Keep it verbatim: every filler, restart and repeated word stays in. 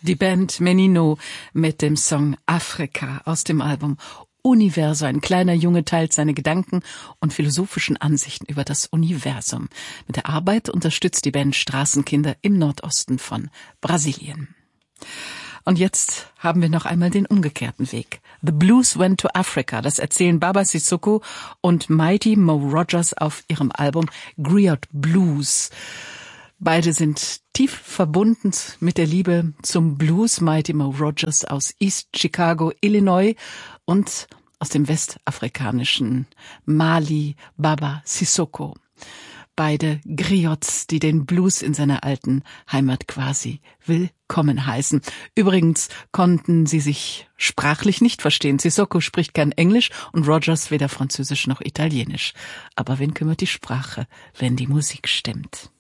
Die Band Menino mit dem Song Afrika aus dem Album Universo. Ein kleiner Junge teilt seine Gedanken und philosophischen Ansichten über das Universum. Mit der Arbeit unterstützt die Band Straßenkinder im Nordosten von Brasilien. Und jetzt haben wir noch einmal den umgekehrten Weg. The Blues Went to Africa. Das erzählen Baba Sissoko und Mighty Mo Rogers auf ihrem Album Griot Blues. Beide sind tief verbunden mit der Liebe zum Blues. Mighty Mo Rogers aus East Chicago, Illinois, und aus dem westafrikanischen Mali, Baba Sissoko. Beide Griots, die den Blues in seiner alten Heimat quasi willkommen heißen. Übrigens konnten sie sich sprachlich nicht verstehen. Sissoko spricht kein Englisch und Rogers weder Französisch noch Italienisch. Aber wen kümmert die Sprache, wenn die Musik stimmt?